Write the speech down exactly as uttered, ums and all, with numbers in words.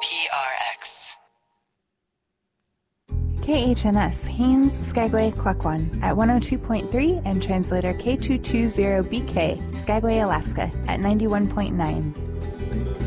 P R X. K H N S, Haines, Skagway, Klukwan at one oh two point three and translator K two two zero B K, Skagway, Alaska at ninety-one point nine.